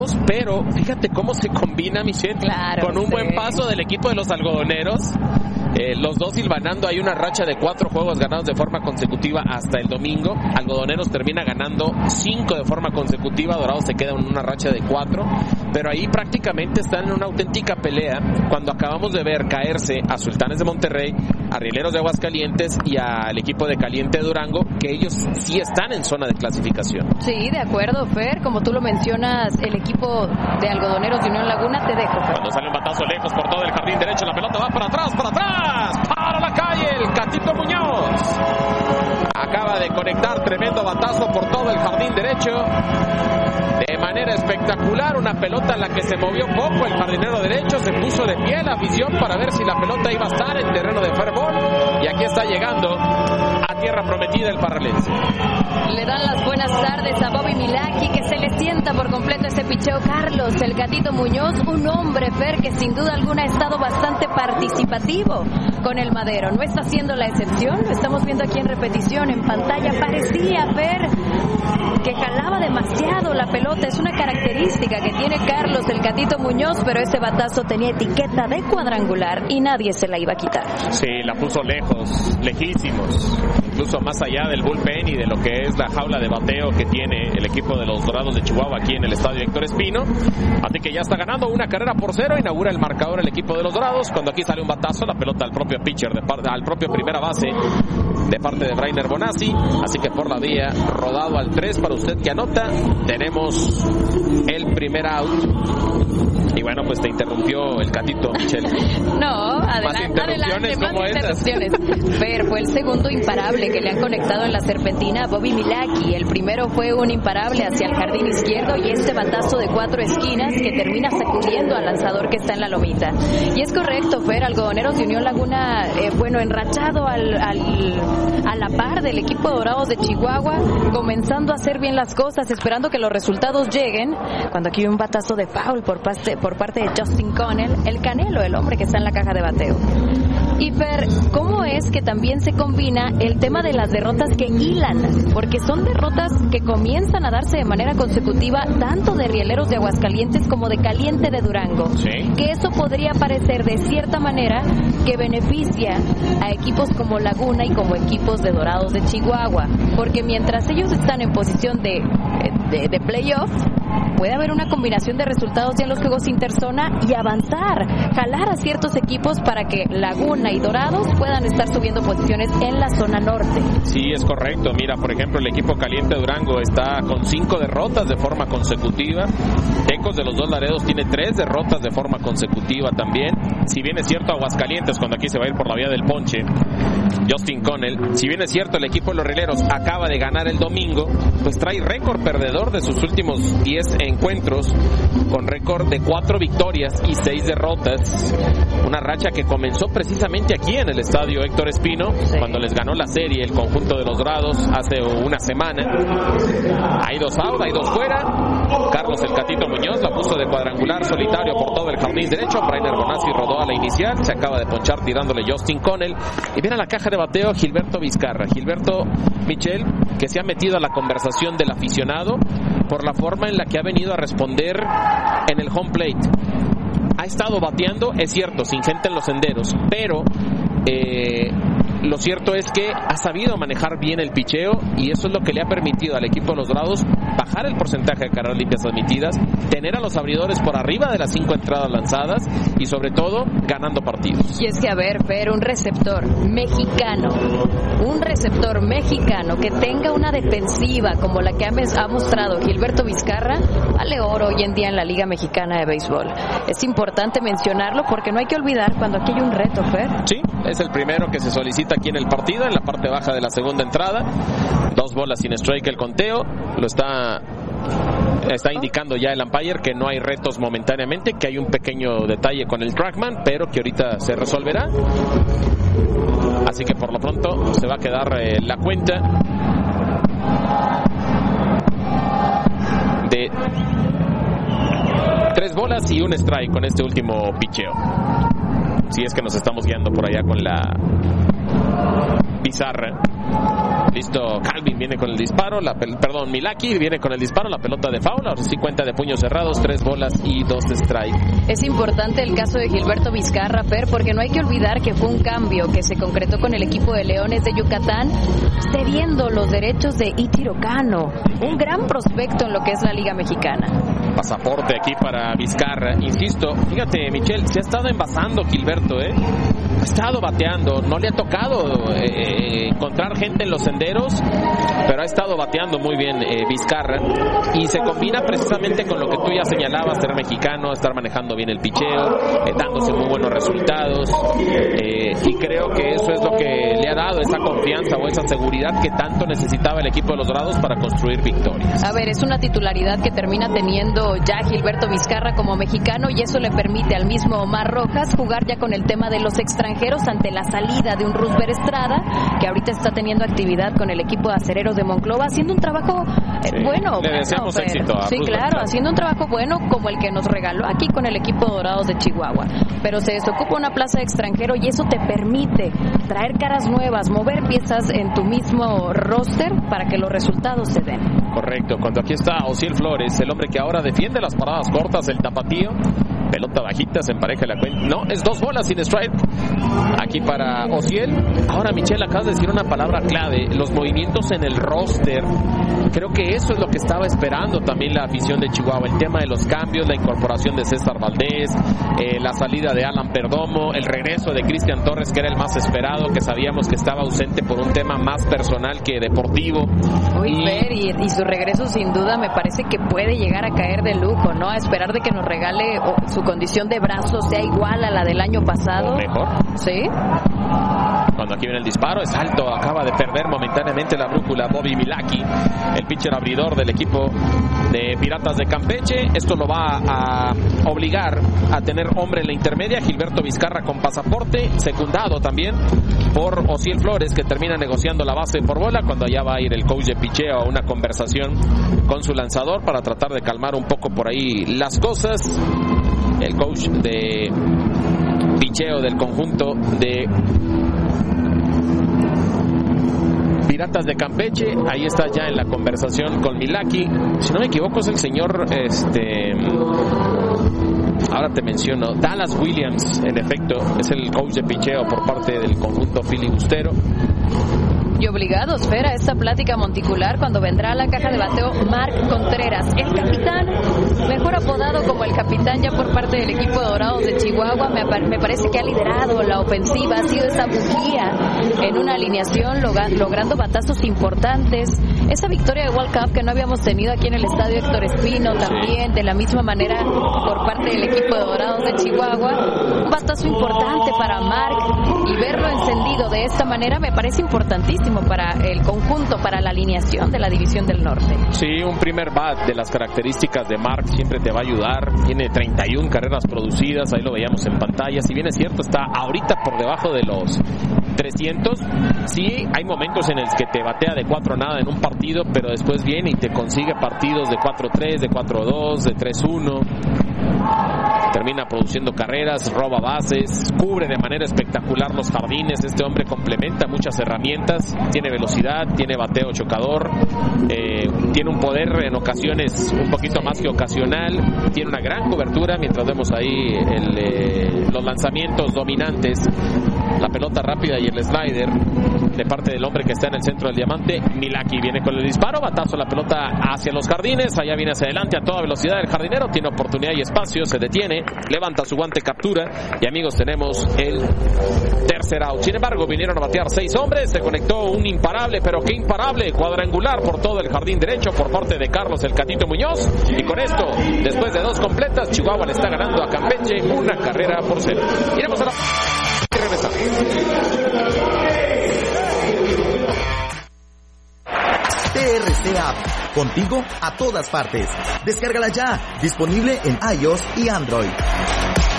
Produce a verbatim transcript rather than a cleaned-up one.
Pero fíjate cómo se combina, Michelle, claro, con un sí. buen paso del equipo de los algodoneros. Eh, los dos silvanando, hay una racha de cuatro juegos ganados de forma consecutiva hasta el domingo. Algodoneros termina ganando cinco de forma consecutiva, Dorados se queda en una racha de cuatro, pero ahí prácticamente están en una auténtica pelea cuando acabamos de ver caerse a Sultanes de Monterrey, a Rieleros de Aguascalientes y al equipo de Caliente de Durango, que ellos sí están en zona de clasificación. Sí, de acuerdo, Fer, como tú lo mencionas, el equipo de Algodoneros de Unión Laguna, te dejo, Fer. Cuando sale un batazo lejos por todo el jardín derecho, la pelota va para atrás, para atrás, para la calle, el Catito Muñoz acaba de conectar tremendo batazo por todo el jardín derecho de manera espectacular, una pelota en la que se movió poco el jardinero derecho, se puso de pie la afición para ver si la pelota iba a estar en terreno de fútbol, y aquí está llegando a tierra prometida el parralense. Le dan las buenas tardes a Bobby Milaki, que se le sienta por completo ese picheo. Carlos, el Gatito Muñoz, un hombre, Fer, que sin duda alguna ha estado bastante participativo con el Madero. No está siendo la excepción, lo estamos viendo aquí en repetición, en pantalla. Parecía, Fer, que jalaba demasiado la pelota. Es una característica que tiene Carlos, el Gatito Muñoz, pero ese batazo tenía etiqueta de cuadrangular y nadie se la iba a quitar. Sí, la puso lejos, lejísimos, incluso más allá del bullpen y de lo que es la jaula de bateo que tiene el equipo de los Dorados de Chihuahua aquí en el estadio Héctor Espino. Así que ya está ganando una carrera por cero, inaugura el marcador el equipo de los Dorados, cuando aquí sale un batazo, la pelota al propio pitcher, de par- al propio primera base de parte de Brainer Bonazzi. Así que por la vía, rodado al tres para usted que anota, tenemos el primer out. Y bueno, pues te interrumpió el Catito, Michelle. No, adelante, más interrupciones adelante, como más esas. interrupciones. Fer, fue el segundo imparable que le han conectado en la serpentina a Bobby Milaki. El primero fue un imparable hacia el jardín izquierdo y este batazo de cuatro esquinas que termina sacudiendo al lanzador que está en la lomita. Y es correcto, Fer, Algodoneros de Unión Laguna, eh, bueno, enrachado al, al, a la par del equipo de Dorados de Chihuahua, comenzando a hacer bien las cosas, esperando que los resultados lleguen, cuando aquí hay un batazo de foul por parte, por parte de Justin Connell, el Canelo, el hombre que está en la caja de bateo. Y Fer, ¿cómo es que también se combina el tema de las derrotas que hilan? Porque son derrotas que comienzan a darse de manera consecutiva tanto de Rieleros de Aguascalientes como de Caliente de Durango. Sí. Que eso podría parecer de cierta manera que beneficia a equipos como Laguna y como equipos de Dorados de Chihuahua. Porque mientras ellos están en posición de, de, de playoff, puede haber una combinación de resultados ya en los juegos interzona y avanzar, jalar a ciertos equipos para que Laguna y Dorados puedan estar subiendo posiciones en la zona norte. Sí, es correcto. Mira, por ejemplo, el equipo Caliente Durango está con cinco derrotas de forma consecutiva. Ecos de los Dos Laredos tiene tres derrotas de forma consecutiva también. Si bien es cierto, Aguascalientes, cuando aquí se va a ir por la vía del ponche, Justin Connell, si bien es cierto, el equipo de los Rieleros acaba de ganar el domingo, pues trae récord perdedor de sus últimos diez encuentros, con récord de cuatro victorias y seis derrotas. Una racha que comenzó precisamente aquí en el estadio Héctor Espino, sí, cuando les ganó la serie el conjunto de los Dorados hace una semana. Hay dos out, hay dos fuera. Carlos el Catito Muñoz la puso de cuadrangular solitario por todo el jardín derecho. Brainer Bonazzi rodó a la inicial, se acaba de ponchar tirándole Justin Connell. Y viene a la caja de bateo Gilberto Vizcarra. Gilberto, Michel, que se ha metido a la conversación del aficionado por la forma en la que ha venido a responder en el home plate. Ha estado bateando, es cierto, sin gente en los senderos, pero eh, lo cierto es que ha sabido manejar bien el picheo y eso es lo que le ha permitido al equipo de los Dorados bajar el porcentaje de carreras limpias admitidas, tener a los abridores por arriba de las cinco entradas lanzadas y sobre todo ganando partidos. Y es que a ver, Fer, un receptor mexicano, un receptor mexicano que tenga una defensiva como la que ha mostrado Gilberto Vizcarra, vale oro hoy en día en la Liga Mexicana de Béisbol. Es importante mencionarlo porque no hay que olvidar cuando aquí hay un reto, Fer. Sí, es el primero que se solicita aquí en el partido, en la parte baja de la segunda entrada. Dos bolas sin strike el conteo. Lo está está indicando ya el umpire que no hay retos momentáneamente, que hay un pequeño detalle con el trackman, pero que ahorita se resolverá. Así que por lo pronto se va a quedar eh, la cuenta de tres bolas y un strike con este último picheo. Si es que nos estamos guiando por allá con la pizarra. Listo, Calvin viene con el disparo, la pel- perdón, Milaki viene con el disparo, la pelota de foul, ahora sí cuenta de puños cerrados, tres bolas y dos de strike. Es importante el caso de Gilberto Vizcarra, Fer, porque no hay que olvidar que fue un cambio que se concretó con el equipo de Leones de Yucatán, cediendo los derechos de Ichiro Kano, un gran prospecto en lo que es la Liga Mexicana. Pasaporte aquí para Vizcarra, insisto, fíjate, Michelle, se ha estado envasando Gilberto, ¿eh? Ha estado bateando, no le ha tocado eh, encontrar gente en los senderos, pero ha estado bateando muy bien eh, Vizcarra, y se combina precisamente con lo que tú ya señalabas, ser mexicano, estar manejando bien el picheo, eh, dándose muy buenos resultados, eh, y creo que eso es lo que le ha dado esa confianza o esa seguridad que tanto necesitaba el equipo de los Dorados para construir victorias. A ver, es una titularidad que termina teniendo ya Gilberto Vizcarra como mexicano, y eso le permite al mismo Omar Rojas jugar ya con el tema de los extranjeros ante la salida de un Rusber Estrada, que ahorita está teniendo actividad con el equipo de Acereros de Monclova, haciendo un trabajo eh, sí, bueno. Le deseamos bueno, éxito a Sí, Rusber claro, Estrada. haciendo un trabajo bueno como el que nos regaló aquí con el equipo Dorados de Chihuahua. Pero se desocupa una plaza de extranjero y eso te permite traer caras nuevas, mover piezas en tu mismo roster para que los resultados se den. Correcto, cuando aquí está Osiel Flores, el hombre que ahora defiende las paradas cortas, el tapatío, pelota bajita, se empareja la cuenta, no, es dos bolas sin strike, aquí para Osiel. Ahora, Michelle, acabas de decir una palabra clave, los movimientos en el roster, creo que eso es lo que estaba esperando también la afición de Chihuahua, el tema de los cambios, la incorporación de César Valdés, eh, la salida de Alan Perdomo, el regreso de Cristian Torres, que era el más esperado, que sabíamos que estaba ausente por un tema más personal que deportivo. Uy, y... Fer, y, y su regreso sin duda me parece que puede llegar a caer de lujo, ¿no? A esperar de que nos regale o su condición de brazo sea igual a la del año pasado. O mejor. Sí. Cuando aquí viene el disparo, es alto, acaba de perder momentáneamente la brújula Bobby Milaki, el pitcher abridor del equipo de Piratas de Campeche. Esto lo va a obligar a tener hombre en la intermedia, Gilberto Vizcarra con pasaporte, secundado también por Osiel Flores, que termina negociando la base por bola, cuando allá va a ir el coach de picheo a una conversación con su lanzador para tratar de calmar un poco por ahí las cosas. El coach de picheo del conjunto de Piratas de Campeche, ahí está ya en la conversación con Milaki. Si no me equivoco es el señor, este, ahora te menciono, Dallas Williams, en efecto, es el coach de picheo por parte del conjunto filibustero. Y obligados, Fer, a esta plática monticular cuando vendrá a la caja de bateo Mark Contreras, el capitán, mejor apodado como el capitán ya por parte del equipo de Dorados de Chihuahua. Me, me parece que ha liderado la ofensiva, ha sido esa bujía en una alineación, log logrando batazos importantes. Esa victoria de World Cup que no habíamos tenido aquí en el estadio Héctor Espino, también de la misma manera por parte del equipo de Dorados de Chihuahua. Un batazo importante para Mark, y verlo encendido de esta manera me parece importantísimo para el conjunto, para la alineación de la División del Norte. Sí, un primer bat de las características de Mark siempre te va a ayudar. Tiene treinta y una carreras producidas, ahí lo veíamos en pantalla. Si bien es cierto, está ahorita por debajo de los trescientos. Sí, hay momentos en los que te batea de cuatro nada en un partido, pero después viene y te consigue partidos de cuatro tres, de cuatro dos, de tres uno. Termina produciendo carreras, roba bases, cubre de manera espectacular los jardines. Este hombre complementa muchas herramientas, tiene velocidad, tiene bateo chocador, eh, tiene un poder en ocasiones un poquito más que ocasional, tiene una gran cobertura, mientras vemos ahí el, eh, los lanzamientos dominantes, la pelota rápida y el slider de parte del hombre que está en el centro del diamante. Milaki viene con el disparo, batazo la pelota hacia los jardines, allá viene hacia adelante a toda velocidad el jardinero, tiene oportunidad y espacio, se detiene, levanta su guante, captura, y amigos, tenemos el tercer out. Sin embargo, vinieron a batear seis hombres, se conectó un imparable, pero qué imparable, cuadrangular por todo el jardín derecho por parte de Carlos el Catito Muñoz, y con esto, después de dos completas, Chihuahua le está ganando a Campeche una carrera por cero. Iremos a la... y regresamos. T R C App, contigo a todas partes. Descárgala ya, disponible en iOS y Android.